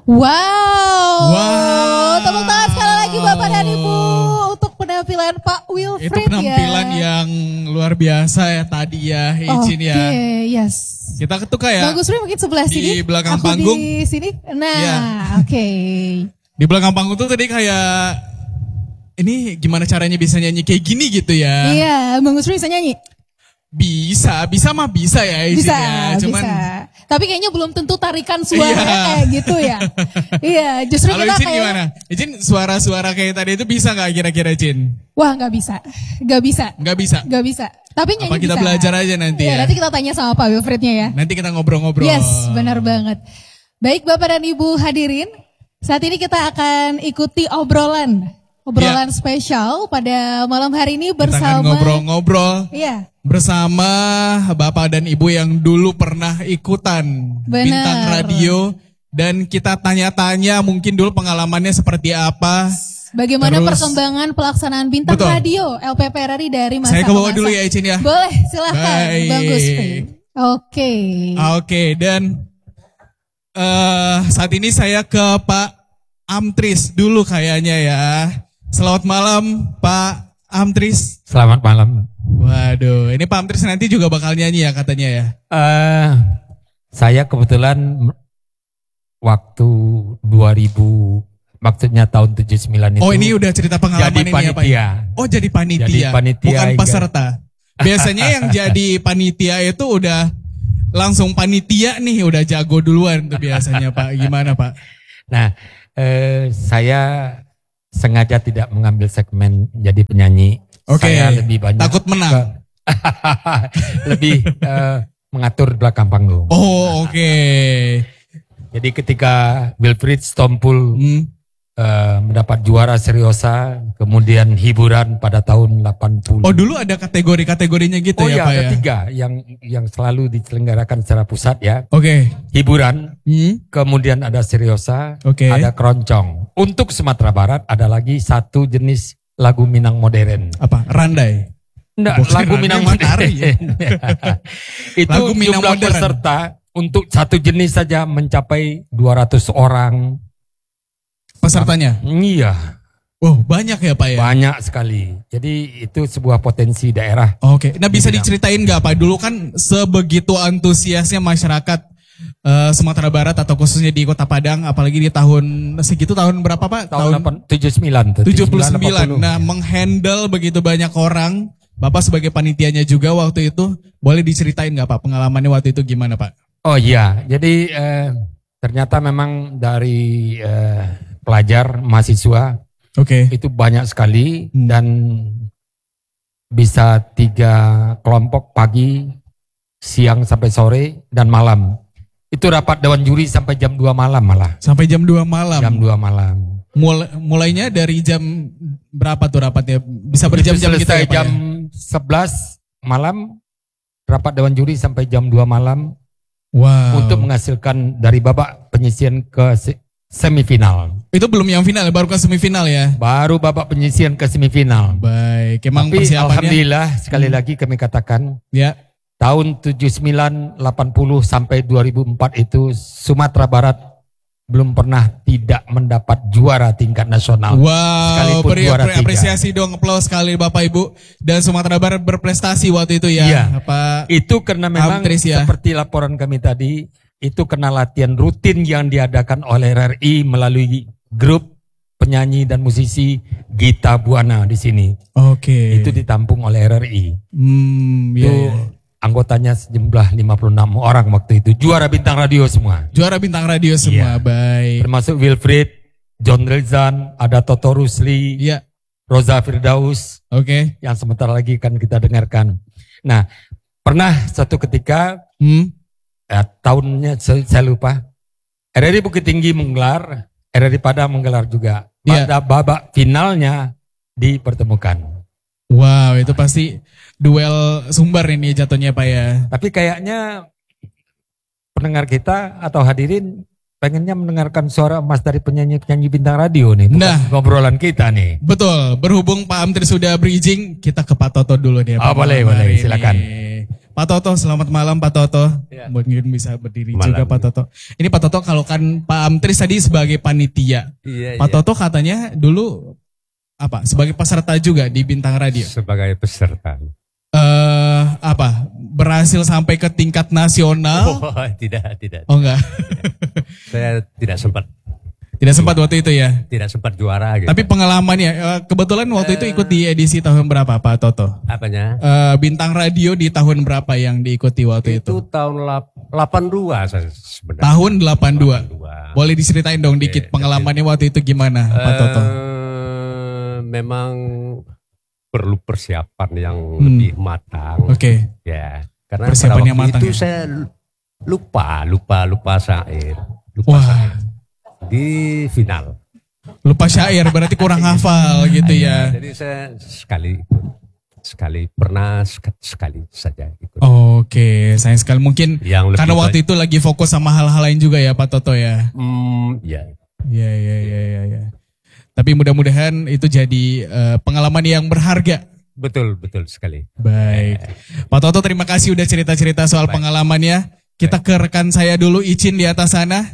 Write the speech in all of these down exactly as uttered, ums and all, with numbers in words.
Wow. Wow. Tepuk tangan sekali lagi Bapak dan Ibu untuk penampilan Pak Wilfried ya. Itu penampilan ya. yang luar biasa ya tadi ya, izin okay, ya. Oke, yes. Kita tuh kayak Bagus Ri mungkin sebelah di sini. belakang aku panggung. Di sini. Nah, ya. oke. Okay. Di belakang panggung tuh tadi kayak ini gimana caranya bisa nyanyi kayak gini gitu ya. Iya, Bang Gusri bisa nyanyi? Bisa, bisa mah bisa ya izin bisa, ya. Cuman bisa. Tapi kayaknya belum tentu tarikan suaranya iya. kayak gitu ya. Iya, justru Kalau kita Icin kayak... gimana? Icin suara-suara kayak tadi itu bisa gak kira-kira Icin? Wah gak bisa, gak bisa. Gak bisa? Gak bisa. Tapi nyanyi Apa kita bisa. belajar aja nanti ya? ya? Nanti kita tanya sama Pak Wilfriednya ya. Nanti kita ngobrol-ngobrol. Yes, benar banget. Baik Bapak dan Ibu hadirin, saat ini kita akan ikuti obrolan. Obrolan ya. spesial pada malam hari ini bersama. Kita akan ngobrol-ngobrol. Iya. Bersama Bapak dan Ibu yang dulu pernah ikutan Benar. Bintang Radio. Dan kita tanya-tanya mungkin dulu pengalamannya seperti apa. Bagaimana Terus, perkembangan pelaksanaan Bintang betul. Radio L P P R R I dari masa Saya ke bawah ke masa. dulu ya Icin ya. Boleh, silahkan Bang Gusri. Oke. Oke, dan uh, saat ini saya ke Pak Amtris dulu kayaknya ya. Selamat malam Pak Amtris. Selamat malam. Waduh, ini Pak Amtris nanti juga bakal nyanyi ya katanya ya. Uh, saya kebetulan waktu dua ribu, maksudnya tahun tujuh puluh sembilan itu. Oh ini udah cerita pengalaman jadi ini panitia. ya Pak ya? Oh jadi panitia, jadi panitia bukan enggak. peserta. Biasanya yang jadi panitia itu udah langsung panitia nih, udah jago duluan tuh biasanya Pak. Gimana Pak? Nah, uh, saya sengaja tidak mengambil segmen jadi penyanyi. Oke, saya lebih banyak takut menang. Ke, lebih uh, mengatur belakang panggung. Oh oke. Okay. Jadi ketika Wilfried Stompul hmm. uh, mendapat juara Seriosa, kemudian hiburan pada tahun delapan puluh. Oh dulu ada kategori-kategorinya gitu oh, ya, ya Pak ada ya? tiga yang yang selalu diselenggarakan secara pusat ya. Oke. Okay. Hiburan, hmm. kemudian ada Seriosa, okay. ada keroncong. Untuk Sumatera Barat ada lagi satu jenis lagu Minang modern. Apa? Randai? Enggak, Bukan lagu Minang modern. Itu lagu Minang jumlah modern. peserta untuk satu jenis saja mencapai dua ratus orang. Pesertanya? Iya. Oh banyak ya Pak ya? Banyak sekali. Jadi itu sebuah potensi daerah. Oke, nah bisa diceritain gak Pak? Dulu kan sebegitu antusiasnya masyarakat Uh, Sumatera Barat atau khususnya di Kota Padang, apalagi di tahun segitu tahun berapa Pak? Tahun, tahun tujuh puluh sembilan. tujuh puluh sembilan. Nah, menghandle begitu banyak orang, Bapak sebagai panitianya juga waktu itu, boleh diceritain nggak Pak pengalamannya waktu itu gimana Pak? Oh iya, jadi eh, ternyata memang dari eh, pelajar mahasiswa, oke, okay. itu banyak sekali hmm. dan bisa tiga kelompok pagi, siang sampai sore dan malam. Itu rapat dewan juri sampai jam dua malam malah. Sampai jam dua malam? Jam dua malam. Mulai, mulainya dari jam berapa tuh rapatnya? Bisa berjam-jam gitu ya Pak jam ya? sebelas malam, rapat dewan juri sampai jam dua malam. Wow. Untuk menghasilkan dari babak penyisian ke semifinal. Itu belum yang final, baru ke semifinal ya? Baru babak penyisian ke semifinal. Baik, emang tapi persiapannya? Alhamdulillah sekali hmm. lagi kami katakan. Ya. Tahun tujuh puluh sembilan, delapan puluh sampai dua ribu empat itu Sumatera Barat belum pernah tidak mendapat juara tingkat nasional. Wow, sekalipun beri juara apresiasi dong, aplaus sekali Bapak Ibu. Dan Sumatera Barat berprestasi waktu itu ya. Iya, Apa, itu karena memang Amtris, ya? Seperti laporan kami tadi, itu karena latihan rutin yang diadakan oleh R R I melalui grup penyanyi dan musisi Gita Buana di sini. Oke. Okay. Itu ditampung oleh R R I. Hmm, itu iya, iya. Anggotanya sejumlah lima puluh enam orang waktu itu. Juara bintang radio semua. Juara bintang radio semua, iya. Baik. Termasuk Wilfried, John Rezan, ada Toto Rusli, iya. Roza Firdaus. Oke. Okay. Yang sebentar lagi kan kita dengarkan. Nah, pernah satu ketika, hmm? eh, tahunnya saya, saya lupa, R R I Bukit Tinggi menggelar, R R I Padang menggelar juga. Pada yeah. babak finalnya dipertemukan. Wow, itu pasti duel sumber ini jatuhnya Pak ya. Tapi kayaknya pendengar kita atau hadirin pengennya mendengarkan suara emas dari penyanyi-penyanyi bintang radio nih. Bukan nah, ngobrolan kita nih. Betul, berhubung Pak Amtris sudah bridging, kita ke Pak Toto dulu nih. Oh boleh, boleh, silakan. Pak Toto, selamat malam Pak Toto. Ya. Mungkin bisa berdiri Malam. juga Pak Toto. Ini Pak Toto kalau kan Pak Amtris tadi sebagai panitia. Iya, Pak iya. Toto katanya dulu apa? Sebagai peserta juga di Bintang Radio. Sebagai peserta. Eh apa? Berhasil sampai ke tingkat nasional? Oh, tidak, tidak. Oh enggak. Saya tidak sempat, Tidak sempat waktu itu ya. tidak sempat juara gitu. Tapi pengalamannya eh, kebetulan waktu itu ikut di edisi tahun berapa Pak Toto? Apanya? Eh, Bintang Radio di tahun berapa yang diikuti waktu itu? Itu tahun lap- delapan puluh dua saya sebenarnya. Tahun delapan puluh dua. delapan puluh dua. Boleh diceritain dong dikit pengalamannya waktu itu gimana Pak Toto? Eh, memang perlu persiapan yang Hmm. lebih matang. Oke. Ya, karena Persiapan pada yang waktu matang itu ya? saya lupa, lupa, lupa syair. Lupa Wah, syair. Di final. lupa syair berarti kurang hafal gitu ya. Jadi saya sekali ikut. Sekali pernah sek- sekali saja ikut. Oke, sayang sekali mungkin Yang lebih karena waktu baik- itu lagi fokus sama hal-hal lain juga ya Pak Toto ya. Hmm, ya. Iya, iya, iya, iya. Ya. Tapi mudah-mudahan itu jadi eh, pengalaman yang berharga. Betul, betul sekali. Baik. Pak Toto terima kasih udah cerita-cerita soal Baik. pengalamannya. Kita ke rekan saya dulu, Icin di atas sana.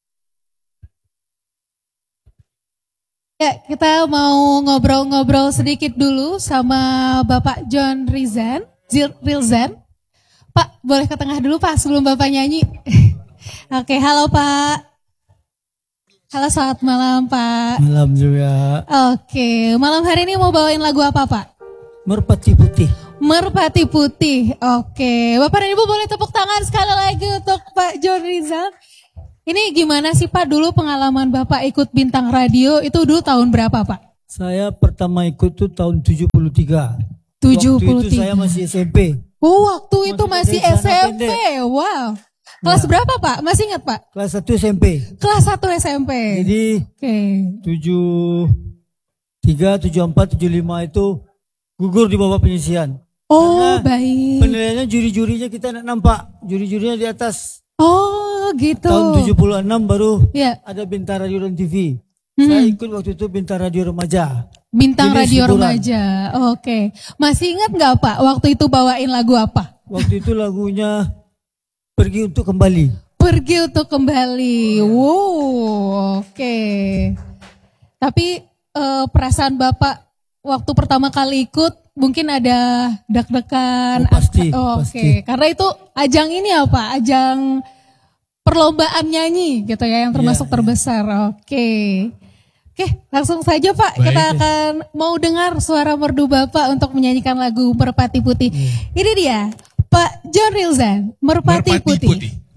Ya, kita mau ngobrol-ngobrol sedikit dulu sama Bapak John Rizan, Zil- Rilzan. Pak, boleh ke tengah dulu Pak sebelum Bapak nyanyi. Oke, halo Pak. Halo, selamat malam Pak. Malam juga. Oke, malam hari ini mau bawain lagu apa Pak? Merpati putih. Merpati Putih. Oke, Bapak dan Ibu boleh tepuk tangan sekali lagi untuk Pak John Rizal. Ini gimana sih Pak dulu pengalaman Bapak ikut Bintang Radio itu dulu tahun berapa Pak? Saya pertama ikut tuh tahun tujuh puluh tiga. tujuh puluh Waktu itu tiga. saya masih S M P. Oh, waktu itu masih pakai S celana M P. Wow. Kelas Nah. berapa Pak? Masih ingat Pak? Kelas satu S M P. Kelas satu S M P. Jadi Oke. tujuh tiga, tujuh empat, tujuh lima itu gugur di bawah penyisian. Oh, Karena baik. Penilaiannya juri-jurinya kita nak nampak. Juri-jurinya di atas. Oh, gitu. Tahun tujuh puluh enam baru Ya, ada Bintang Radio dan T V. Hmm. Saya ikut waktu itu Bintang Radio Remaja. Bintang Jenis Radio hiburan. Remaja. Oke. Masih ingat nggak Pak waktu itu bawain lagu apa? Waktu itu lagunya Pergi Untuk Kembali. Pergi untuk kembali. Wow, oke. Tapi eh, perasaan Bapak waktu pertama kali ikut mungkin ada deg-degan. Oh, pasti, Oh, Oke, pasti. karena itu ajang ini apa? Ajang perlombaan nyanyi gitu ya yang termasuk Iya, terbesar. Oke. Oke, langsung saja Pak. Baik. Kita akan mau dengar suara merdu Bapak untuk menyanyikan lagu Merpati Putih. Iya. Ini dia, Pak John Rilzan, Merpati, Merpati Putih. Putih.